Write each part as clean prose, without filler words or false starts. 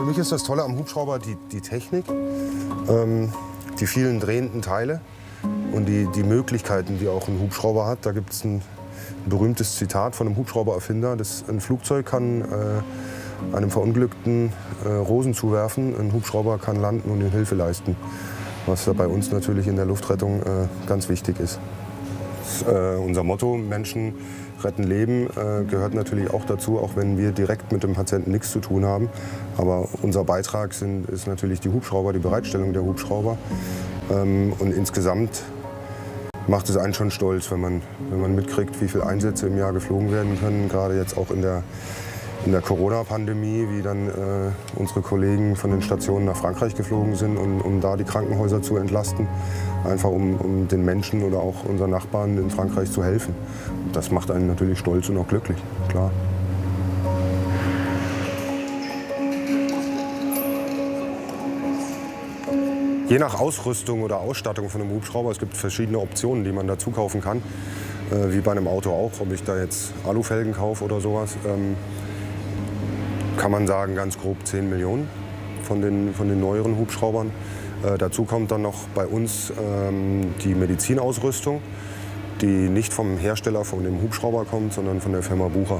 Für mich ist das Tolle am Hubschrauber die Technik, die vielen drehenden Teile und die Möglichkeiten, die auch ein Hubschrauber hat. Da gibt es ein berühmtes Zitat von einem Hubschraubererfinder. Ein Flugzeug kann einem Verunglückten Rosen zuwerfen, ein Hubschrauber kann landen und ihm Hilfe leisten. Was bei uns natürlich in der Luftrettung ganz wichtig ist. Unser Motto, Menschen retten Leben, gehört natürlich auch dazu, auch wenn wir direkt mit dem Patienten nichts zu tun haben. Aber unser Beitrag ist natürlich die Hubschrauber, die Bereitstellung der Hubschrauber. Und insgesamt macht es einen schon stolz, wenn man mitkriegt, wie viele Einsätze im Jahr geflogen werden können. Gerade jetzt auch in der Corona-Pandemie, wie dann unsere Kollegen von den Stationen nach Frankreich geflogen sind, um da die Krankenhäuser zu entlasten. Einfach um den Menschen oder auch unseren Nachbarn in Frankreich zu helfen. Das macht einen natürlich stolz und auch glücklich, klar. Je nach Ausrüstung oder Ausstattung von einem Hubschrauber, es gibt verschiedene Optionen, die man dazu kaufen kann. Wie bei einem Auto auch, ob ich da jetzt Alufelgen kaufe oder sowas. Kann man sagen, ganz grob 10 Millionen von den neueren Hubschraubern. Dazu kommt dann noch bei uns die Medizinausrüstung, die nicht vom Hersteller von dem Hubschrauber kommt, sondern von der Firma Bucher.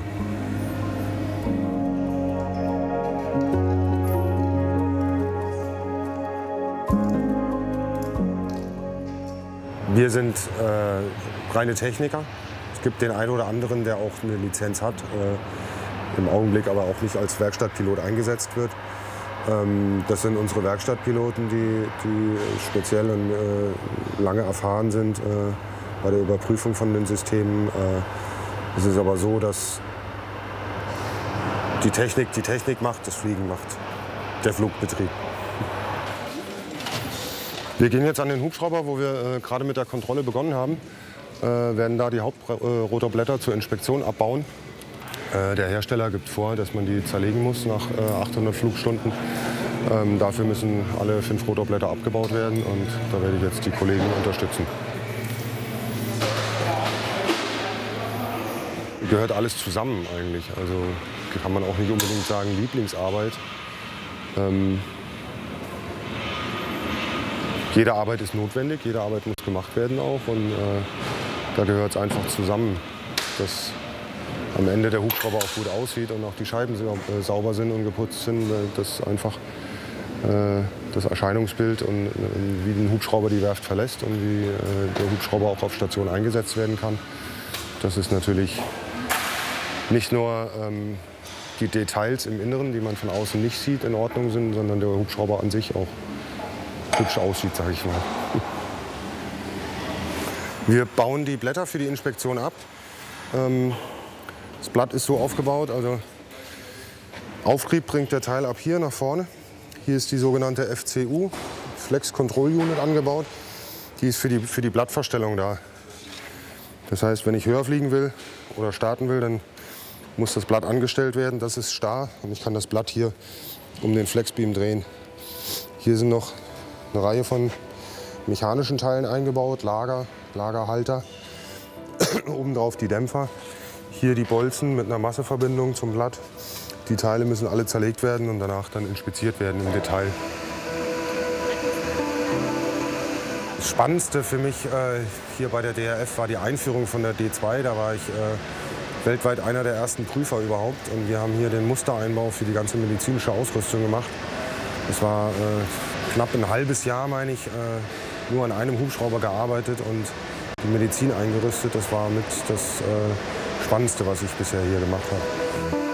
Wir sind reine Techniker. Es gibt den einen oder anderen, der auch eine Lizenz hat, im Augenblick aber auch nicht als Werkstattpilot eingesetzt wird. Das sind unsere Werkstattpiloten, die speziell und lange erfahren sind bei der Überprüfung von den Systemen. Es ist aber so, dass die Technik macht, das Fliegen macht der Flugbetrieb. Wir gehen jetzt an den Hubschrauber, wo wir gerade mit der Kontrolle begonnen haben, werden da die Hauptrotorblätter zur Inspektion abbauen. Der Hersteller gibt vor, dass man die zerlegen muss nach 800 Flugstunden. Dafür müssen alle 5 Rotorblätter abgebaut werden und da werde ich jetzt die Kollegen unterstützen. Gehört alles zusammen eigentlich. Also kann man auch nicht unbedingt sagen Lieblingsarbeit. Jede Arbeit ist notwendig, jede Arbeit muss gemacht werden auch und da gehört es einfach zusammen, dass am Ende der Hubschrauber auch gut aussieht und auch die Scheiben sauber sind und geputzt sind, dass einfach das Erscheinungsbild und wie ein Hubschrauber die Werft verlässt und wie der Hubschrauber auch auf Station eingesetzt werden kann. Das ist natürlich nicht nur die Details im Inneren, die man von außen nicht sieht, in Ordnung sind, sondern der Hubschrauber an sich auch hübsch aussieht, sage ich mal. Wir bauen die Blätter für die Inspektion ab. Das Blatt ist so aufgebaut, also Auftrieb bringt der Teil ab hier nach vorne. Hier ist die sogenannte FCU, Flex Control Unit, angebaut. Die ist für die Blattverstellung da. Das heißt, wenn ich höher fliegen will oder starten will, dann muss das Blatt angestellt werden. Das ist starr und ich kann das Blatt hier um den Flexbeam drehen. Hier sind noch eine Reihe von mechanischen Teilen eingebaut, Lagerhalter, obendrauf die Dämpfer. Hier die Bolzen mit einer Masseverbindung zum Blatt. Die Teile müssen alle zerlegt werden und danach dann inspiziert werden im Detail. Das Spannendste für mich hier bei der DRF war die Einführung von der D2. Da war ich weltweit einer der ersten Prüfer überhaupt. Und wir haben hier den Mustereinbau für die ganze medizinische Ausrüstung gemacht. Das war knapp ein halbes Jahr, meine ich, nur an einem Hubschrauber gearbeitet und die Medizin eingerüstet. Das war mit das Spannendste, was ich bisher hier gemacht habe.